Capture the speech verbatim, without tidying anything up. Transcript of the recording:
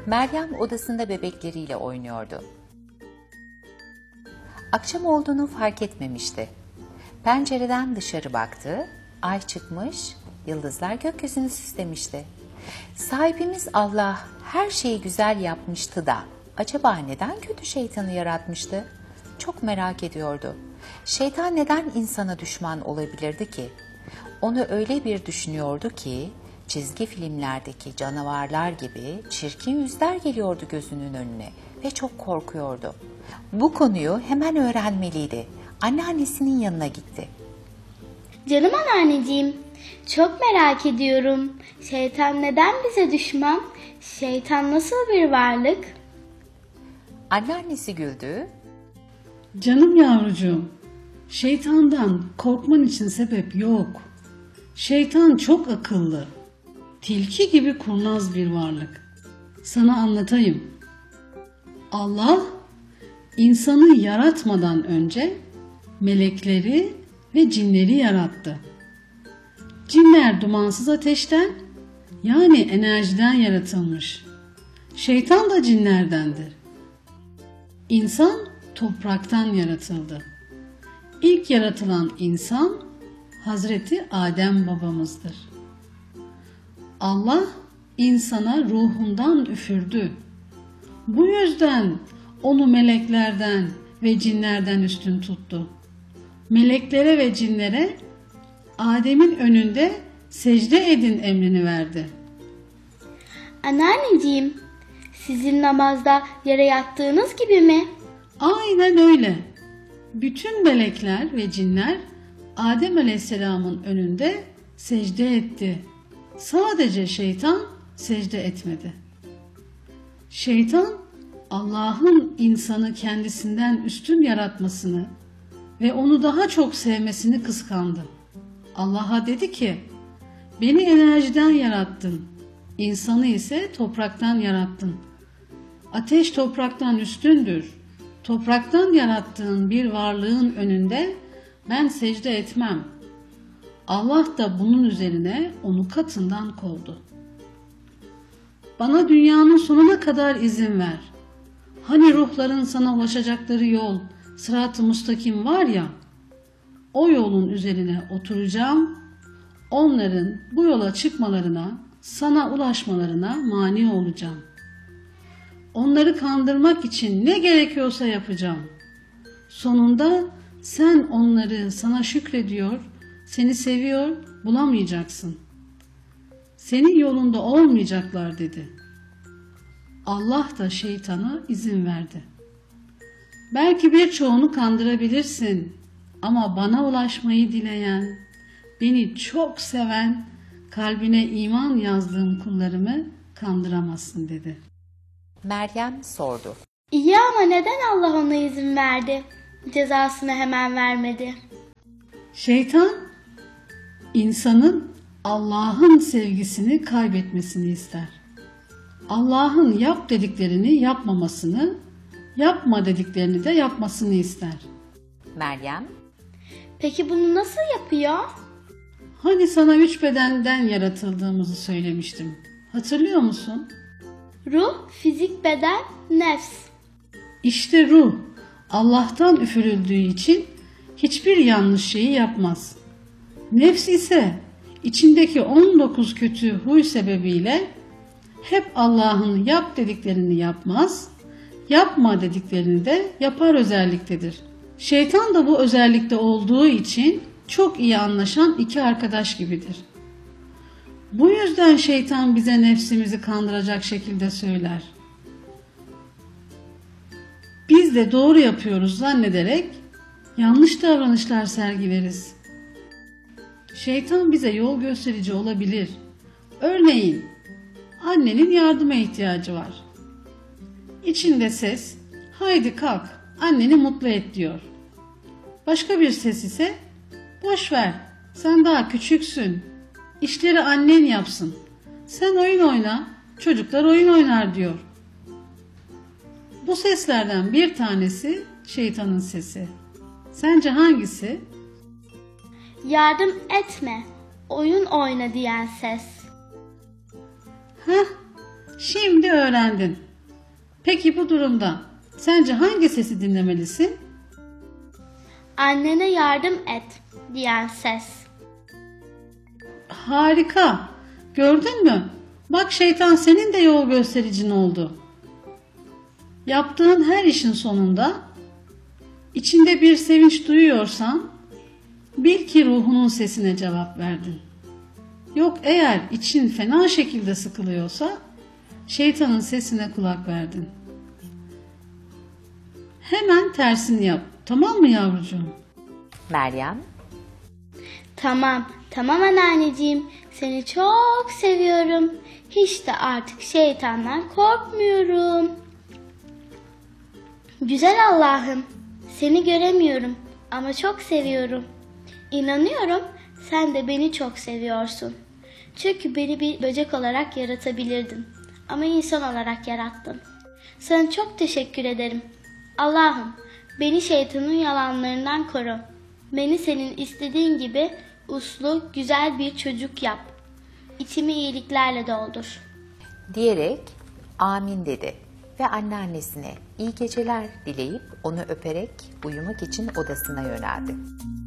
Meryem odasında bebekleriyle oynuyordu. Akşam olduğunu fark etmemişti. Pencereden dışarı baktı, ay çıkmış, yıldızlar gökyüzünü süslemişti. Sahibimiz Allah her şeyi güzel yapmıştı da acaba neden kötü şeytanı yaratmıştı? Çok merak ediyordu. Şeytan neden insana düşman olabilirdi ki? Onu öyle bir düşünüyordu ki çizgi filmlerdeki canavarlar gibi çirkin yüzler geliyordu gözünün önüne ve çok korkuyordu. Bu konuyu hemen öğrenmeliydi. Anneannesinin yanına gitti. Canım anneanneciğim, çok merak ediyorum. Şeytan neden bize düşman? Şeytan nasıl bir varlık? Anneannesi güldü. Canım yavrucuğum, şeytandan korkman için sebep yok. Şeytan çok akıllı, tilki gibi kurnaz bir varlık. Sana anlatayım. Allah, insanı yaratmadan önce melekleri ve cinleri yarattı. Cinler dumansız ateşten, yani enerjiden yaratılmış. Şeytan da cinlerdendir. İnsan topraktan yaratıldı. İlk yaratılan insan Hazreti Adem babamızdır. Allah insana ruhundan üfürdü. Bu yüzden onu meleklerden ve cinlerden üstün tuttu. Meleklere ve cinlere Adem'in önünde secde edin emrini verdi. Anneanneciğim, sizin namazda yere yattığınız gibi mi? Aynen öyle. Bütün melekler ve cinler Adem Aleyhisselam'ın önünde secde etti. Sadece şeytan secde etmedi. Şeytan Allah'ın insanı kendisinden üstün yaratmasını ve onu daha çok sevmesini kıskandı. Allah'a dedi ki, beni enerjiden yarattın, insanı ise topraktan yarattın. Ateş topraktan üstündür. Topraktan yarattığın bir varlığın önünde ben secde etmem. Allah da bunun üzerine onu katından kovdu. Bana dünyanın sonuna kadar izin ver. Hani ruhların sana ulaşacakları yol, sırat-ı müstakim var ya, o yolun üzerine oturacağım, onların bu yola çıkmalarına, sana ulaşmalarına mani olacağım. Onları kandırmak için ne gerekiyorsa yapacağım. Sonunda sen onları sana şükrediyor, seni seviyor, bulamayacaksın. Senin yolunda olmayacaklar dedi. Allah da şeytana izin verdi. Belki birçoğunu kandırabilirsin ama bana ulaşmayı dileyen, beni çok seven, kalbine iman yazdığım kullarımı kandıramazsın dedi. Meryem sordu. İyi ama neden Allah ona izin verdi? Cezasını hemen vermedi. Şeytan, insanın Allah'ın sevgisini kaybetmesini ister. Allah'ın yap dediklerini yapmamasını, yapma dediklerini de yapmasını ister. Meryem, peki bunu nasıl yapıyor? Hani sana üç bedenden yaratıldığımızı söylemiştim. Hatırlıyor musun? Ruh, fizik, beden, nefs. İşte ruh, Allah'tan üfürüldüğü için hiçbir yanlış şeyi yapmaz. Nefs ise içindeki on dokuz kötü huy sebebiyle hep Allah'ın yap dediklerini yapmaz, yapma dediklerini de yapar özelliktedir. Şeytan da bu özellikte olduğu için çok iyi anlaşan iki arkadaş gibidir. Bu yüzden şeytan bize nefsimizi kandıracak şekilde söyler. Biz de doğru yapıyoruz zannederek yanlış davranışlar sergileriz. Şeytan bize yol gösterici olabilir. Örneğin annenin yardıma ihtiyacı var. İçinde ses, haydi kalk, anneni mutlu et diyor. Başka bir ses ise, boş ver, sen daha küçüksün, işleri annen yapsın, sen oyun oyna, çocuklar oyun oynar diyor. Bu seslerden bir tanesi şeytanın sesi. Sence hangisi? Yardım etme, oyun oyna diyen ses. Heh, Şimdi öğrendin. Peki bu durumda sence hangi sesi dinlemelisin? Annene yardım et diyen ses. Harika. Gördün mü? Bak şeytan senin de yol göstericin oldu. Yaptığın her işin sonunda içinde bir sevinç duyuyorsan bil ki ruhunun sesine cevap verdin. Yok eğer için fena şekilde sıkılıyorsa şeytanın sesine kulak verdin. Hemen tersini yap. Tamam mı yavrucuğum? Meryem, Tamam, tamam anneanneciğim. Seni çok seviyorum. Hiç de artık şeytandan korkmuyorum. Güzel Allah'ım, seni göremiyorum ama çok seviyorum. İnanıyorum sen de beni çok seviyorsun. Çünkü beni bir böcek olarak yaratabilirdin. Ama insan olarak yarattın. Sana çok teşekkür ederim. Allah'ım, beni şeytanın yalanlarından koru. Beni senin istediğin gibi uslu, güzel bir çocuk yap. İçimi iyiliklerle doldur. diyerek amin dedi ve anneannesine iyi geceler dileyip onu öperek uyumak için odasına yöneldi.